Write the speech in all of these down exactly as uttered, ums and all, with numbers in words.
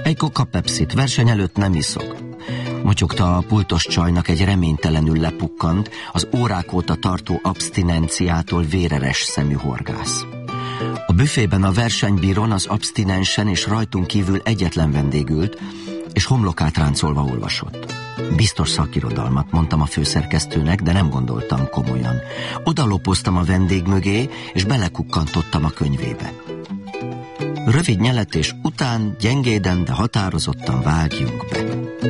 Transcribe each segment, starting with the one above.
Egy koka Pepsit, verseny előtt nem iszok. Motyogta a pultos csajnak egy reménytelenül lepukkant, az órák óta tartó abstinenciától véreres szemű horgász. A büfében a versenybíron az abstinensen és rajtunk kívül egyetlen vendég ült, és homlokát ráncolva olvasott. Biztos szakirodalmat, mondtam a főszerkesztőnek, de nem gondoltam komolyan. Odalopoztam a vendég mögé, és belekukkantottam a könyvébe. Rövid nyeletés után gyengéden, de határozottan vágjunk be.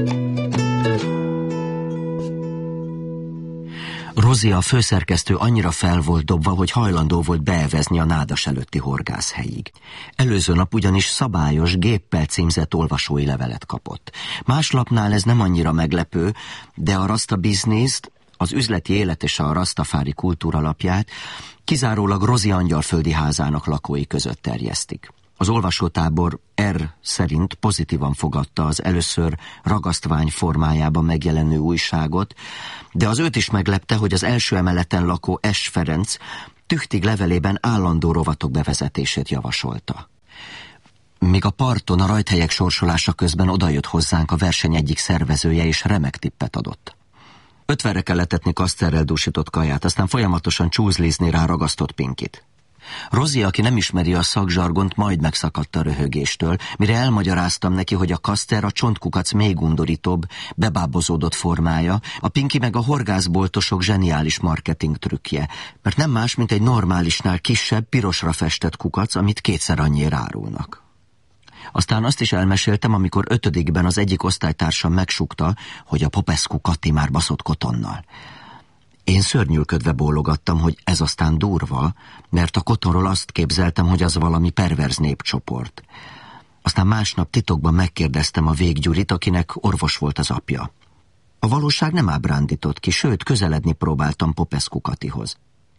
Rozi, a főszerkesztő annyira fel volt dobva, hogy hajlandó volt beevezni a nádas előtti horgászhelyig. Előző nap ugyanis szabályos, géppel címzett olvasói levelet kapott. Más lapnál ez nem annyira meglepő, de a Rasta Business-t, az üzleti élet és a rastafári kultúra lapját kizárólag Rozi angyalföldi házának lakói között terjesztik. Az olvasótábor R szerint pozitívan fogadta az először ragasztvány formájában megjelenő újságot, de az őt is meglepte, hogy az első emeleten lakó S. Ferenc tüchtig levelében állandó rovatok bevezetését javasolta. Míg a parton a rajthelyek sorsolása közben odajött hozzánk a verseny egyik szervezője, és remek tippet adott. Ötvenre kellett etni kaszterrel dúsított kaját, aztán folyamatosan csúzlizni rá ragasztott pinkit. Rozi, aki nem ismeri a szakzsargont, majd megszakadt a röhögéstől, mire elmagyaráztam neki, hogy a kaszter a csontkukac még undorítóbb, bebábozódott formája, a pinki meg a horgászboltosok zseniális marketing trükkje, mert nem más, mint egy normálisnál kisebb, pirosra festett kukac, amit kétszer annyira árulnak. Aztán azt is elmeséltem, amikor ötödikben az egyik osztálytársam megsukta, hogy a Popescu Kati már baszott kotonnal. Én szörnyűködve bólogattam, hogy ez aztán durva, mert a kotonról azt képzeltem, hogy az valami perverz népcsoport. Aztán másnap titokban megkérdeztem a Véggyurit, akinek orvos volt az apja. A valóság nem ábrándított ki, sőt, közeledni próbáltam Popescu Katihoz.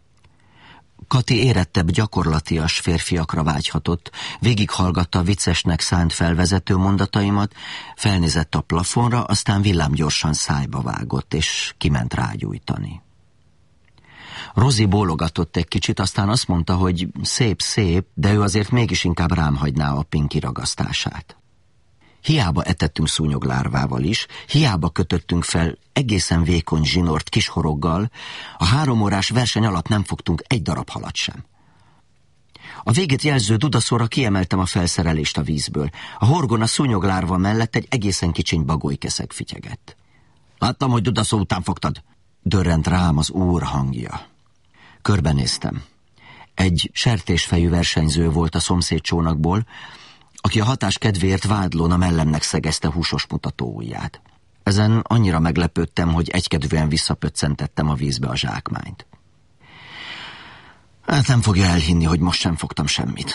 Kati érettebb, gyakorlatias férfiakra vágyhatott, végighallgatta a viccesnek szánt felvezető mondataimat, felnézett a plafonra, aztán villámgyorsan szájba vágott, és kiment rágyújtani. Rozi bólogatott egy kicsit, aztán azt mondta, hogy szép-szép, de ő azért mégis inkább rám hagyná a pinki ragasztását. Hiába etettünk szúnyoglárvával is, hiába kötöttünk fel egészen vékony zsinort kishoroggal, a három órás verseny alatt nem fogtunk egy darab halat sem. A végét jelző dudaszóra kiemeltem a felszerelést a vízből. A horgon a szúnyoglárva mellett egy egészen kicsiny bagolykeszeg fityegett. Láttam, hogy dudaszó után fogtad, dörrent rám az úr hangja. Körbenéztem. Egy sertésfejű versenyző volt a szomszéd csónakból, aki a hatás kedvéért vádlón a mellemnek szegezte húsos mutató ujját. Ezen annyira meglepődtem, hogy egykedvűen visszapöccentettem a vízbe a zsákmányt. Hát nem fogja elhinni, hogy most sem fogtam semmit.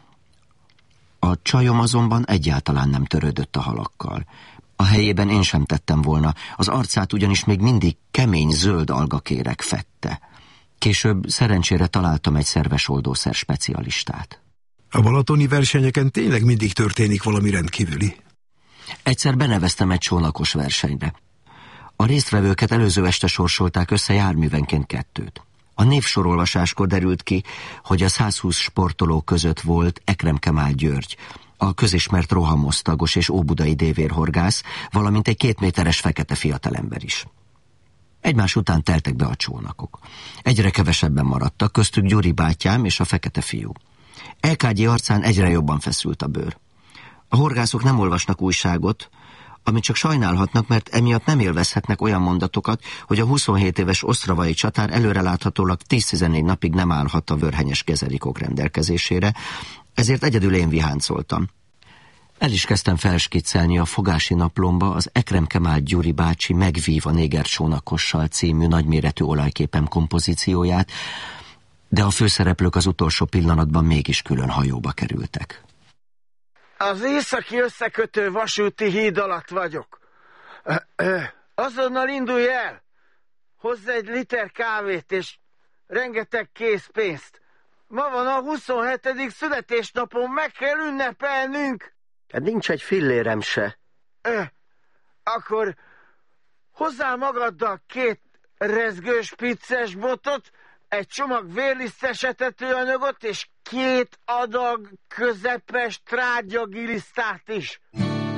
A csajom azonban egyáltalán nem törődött a halakkal. A helyében én sem tettem volna, az arcát ugyanis még mindig kemény zöld algakéreg fedte. Később szerencsére találtam egy szerves oldószer specialistát. A balatoni versenyeken tényleg mindig történik valami rendkívüli. Egyszer beneveztem egy csónakos versenyre. A résztvevőket előző este sorsolták össze járművenként kettőt. A névsorolvasáskor derült ki, hogy a százhúsz sportoló között volt Ekrem Kemál György, a közismert rohamosztagos és óbudai dévérhorgász, valamint egy két méteres fekete fiatalember is. Egymás után teltek be a csónakok. Egyre kevesebben maradtak, köztük Gyuri bátyám és a fekete fiú. el ká gé arcán egyre jobban feszült a bőr. A horgászok nem olvasnak újságot, amit csak sajnálhatnak, mert emiatt nem élvezhetnek olyan mondatokat, hogy a huszonhét éves osztravai csatár előreláthatólag tíz-tizennégy napig nem állhat a vörhenyes gezerikok rendelkezésére, ezért egyedül én viháncoltam. El is kezdtem felskiccelni a fogási naplomba az Ekrem Kemál Gyuri bácsi Megvív a néger csónakossal című nagyméretű olajképem kompozícióját, de a főszereplők az utolsó pillanatban mégis külön hajóba kerültek. Az északi összekötő vasúti híd alatt vagyok. Azonnal indulj el! Hozz egy liter kávét és rengeteg készpénzt. Ma van a huszonhetedik születésnapom, meg kell ünnepelnünk! Nincs egy fillérem se. Akkor hozzá magaddal két rezgős picces botot, egy csomag vérlisztes etetőanyagot és két adag közepes trágyagilisztát is.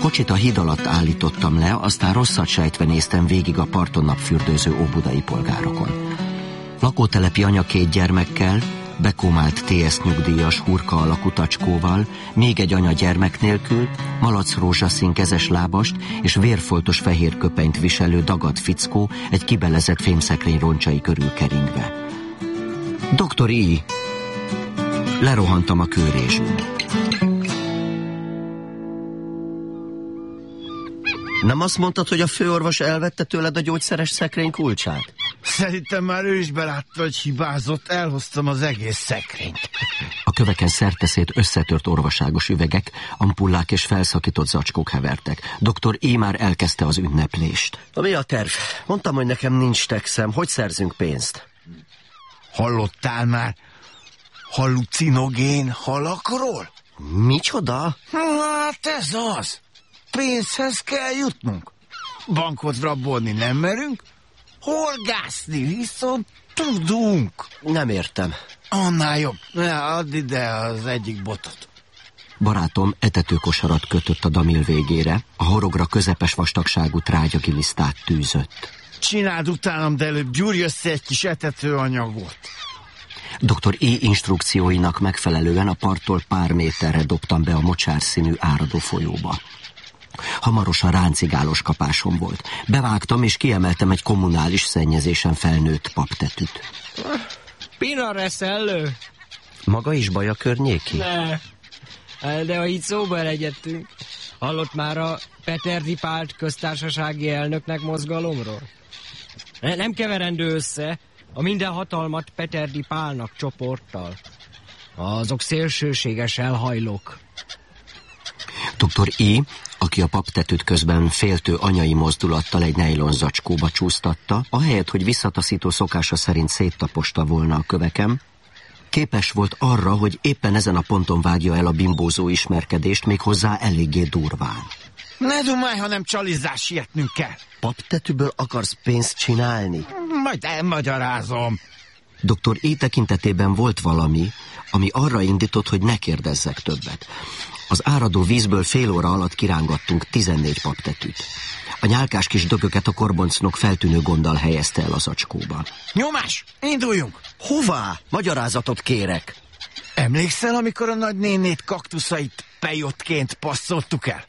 kocsit a híd alatt állítottam le, aztán rosszat sejtve néztem végig a parton napfürdőző óbudai polgárokon. Lakótelepi anya két gyermekkel, bekómált té es nyugdíjas hurka alakú tacskóval, még egy anya gyermek nélkül, malac rózsaszín kezes lábast és vérfoltos fehér köpenyt viselő dagadt fickó egy kibelezett fémszekrény roncsai körül keringve. doktor I. Lerohantam a kőrésből. Nem azt mondtad, hogy a főorvos elvette tőled a gyógyszeres szekrény kulcsát? Szerintem már ő is belátta, hogy hibázott, elhoztam az egész szekrényt. A köveken szerteszét összetört orvoságos üvegek, ampullák és felszakított zacskók hevertek. doktor I. már elkezdte az ünneplést. Na, mi a terv? Mondtam, hogy nekem nincs texem. Hogy szerzünk pénzt? Hallottál már hallucinogén halakról? Micsoda? Hát ez az. Pénzhez kell jutnunk. Bankot rabolni nem merünk, horgászni viszont tudunk. Nem értem. Annál jobb. Ne, add ide az egyik botot. Barátom etetőkosarat kötött a damil végére, a horogra közepes vastagságú trágyagilisztát tűzött. Csináld utánam, de előbb gyúrj össze egy kis etetőanyagot. doktor I. instrukcióinak megfelelően a parttól pár méterre dobtam be a mocsárszínű áradó folyóba. Hamarosan ráncigálós kapásom volt. Bevágtam és kiemeltem egy kommunális szennyezésen felnőtt paptetűt. Pinar elő. Maga is baj a környéki? Ne, de ha így szóba elegyedtünk, hallott már a Peterdi Pált köztársasági elnöknek mozgalomról? Nem keverendő össze a minden hatalmat Peterdi Pálnak csoporttal. Azok szélsőséges elhajlók. doktor I., aki a paptetőt közben féltő anyai mozdulattal egy nejlon zacskóba csúsztatta, ahelyett, hogy visszataszító szokása szerint széttaposta volna a kövekem, képes volt arra, hogy éppen ezen a ponton vágja el a bimbózó ismerkedést, méghozzá eléggé durván. Ne dumálj, hanem csalizás, sietnünk kell. Paptetűből akarsz pénzt csinálni? Majd elmagyarázom. doktor I. tekintetében volt valami, ami arra indított, hogy ne kérdezzek többet. Az áradó vízből fél óra alatt kirángattunk tizennégy paptetűt. A nyálkás kis dögöket a korboncnok feltűnő gonddal helyezte el az acskóba. Nyomás! Induljunk! Hová? Magyarázatot kérek. Emlékszel, amikor a nagynénét kaktuszait pejottként passzoltuk el?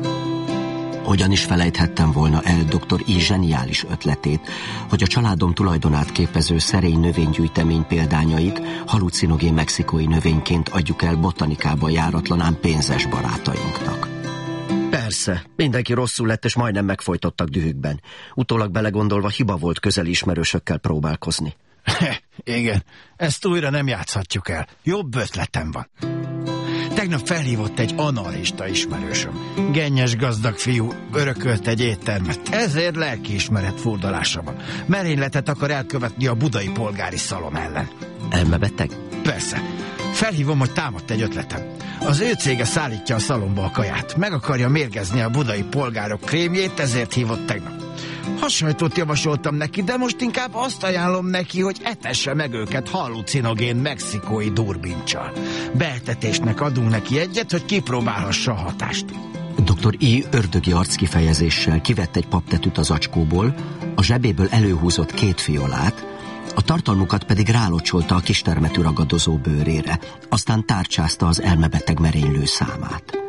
Hogyan is felejthettem volna el doktor I. zseniális ötletét, hogy a családom tulajdonát képező szerény növénygyűjtemény példányait halucinogén mexikói növényként adjuk el botanikába járatlanán pénzes barátainknak. Persze, mindenki rosszul lett, és majdnem megfojtottak dühükben. Utólag belegondolva hiba volt közeli ismerősökkel próbálkozni. Igen, ezt újra nem játszhatjuk el. Jobb ötletem van. Tegnap felhívott egy anarchista ismerősöm. Gennyes gazdag fiú, örökölt egy éttermet. Ezért lelkiismeret furdalása van. Merényletet akar elkövetni a budai polgári szalon ellen. Elmebeteg? Persze. Felhívom, hogy támadt egy ötletem. Az ő cége szállítja a szalomba a kaját. Meg akarja mérgezni a budai polgárok krémjét, ezért hívott tegnap. Hasonlót javasoltam neki, de most inkább azt ajánlom neki, hogy etesse meg őket hallucinogén mexikói durbincsal. Beetetésnek adunk neki egyet, hogy kipróbálhassa a hatást. doktor I. ördögi arckifejezéssel kivett egy paptetűt az acskóból, a zsebéből előhúzott két fiolát, a tartalmukat pedig rálocsolta a kistermetű ragadozó bőrére, aztán tárcsázta az elmebeteg merénylő számát.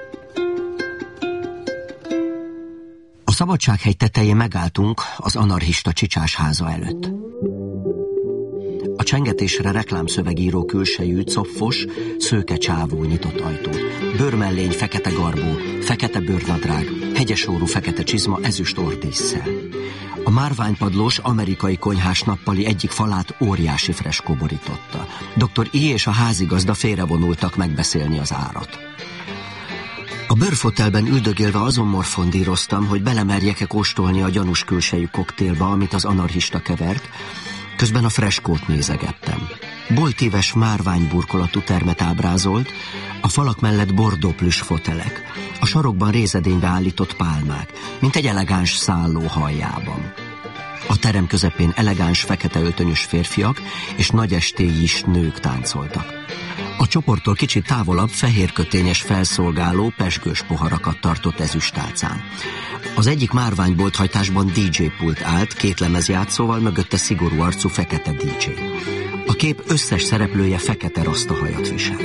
A Szabadsághegy tetején megálltunk az anarchista csicsás háza előtt. A csengetésre reklámszövegíró külsejű, copfos, szőke csávó nyitott ajtó. Bőrmellény, fekete garbó, fekete bőrnadrág, hegyesórú fekete csizma ezüst ordísszel. A márványpadlós amerikai konyhás nappali egyik falát óriási freskó borította. doktor I. és a házigazda félrevonultak megbeszélni az árat. A bőrfotelben üldögélve azon morfondíroztam, hogy belemerjek-e kóstolni a gyanús külsejű koktélba, amit az anarchista kevert, közben a freskót nézegettem. Boltíves márványburkolatú termet ábrázolt, a falak mellett bordóplüss fotelek, a sarokban rézedénybe állított pálmák, mint egy elegáns szálló haljában. A terem közepén elegáns, fekete öltönyös férfiak és nagyestélyis nők táncoltak. A csoporttól kicsit távolabb fehérkötényes felszolgáló, pezsgős poharakat tartott ezüstálcán. Az egyik márványbolthajtásban dé dzsé pult állt, két lemezjátszóval, mögötte szigorú arcú fekete dé dzsé. A kép összes szereplője fekete rasztahajat viselt.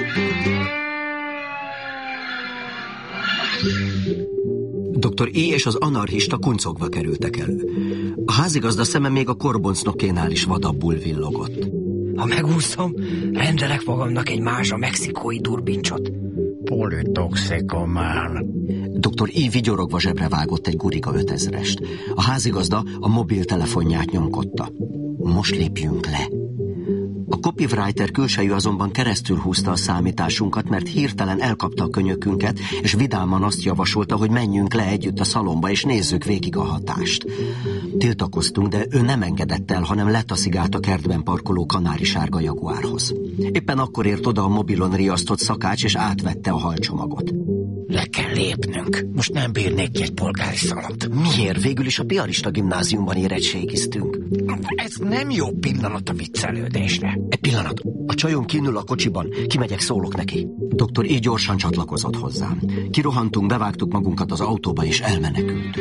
doktor E. és az anarchista kuncogva kerültek elő. A házigazda szeme még a korboncnokénál is vadabbul villogott. Ha megúszom, rendelek magamnak egy mázsa mexikói durbincsot. Politoxikomán. doktor E. vigyorogva zsebre vágott egy guriga ötezrest. A házigazda a mobiltelefonját nyomkodta. Most lépjünk le. A copywriter külsejű azonban keresztül húzta a számításunkat, mert hirtelen elkapta a könyökünket, és vidáman azt javasolta, hogy menjünk le együtt a szalomba, és nézzük végig a hatást. Tiltakoztunk, de ő nem engedett el, hanem letaszigált a kertben parkoló kanári-sárga jaguárhoz. Éppen akkor ért oda a mobilon riasztott szakács, és átvette a halcsomagot. Le kell lépnünk. Most nem bírnék ki egy polgári szalont. Miért? Végül is a piarista gimnáziumban érettségiztünk. Ez nem jó pillanat a viccelődésre. Egy pillanat. A csajom kínül a kocsiban. Kimegyek, szólok neki. doktor E. gyorsan csatlakozott hozzám. Kirohantunk, bevágtuk magunkat az autóba, és elmenekültünk.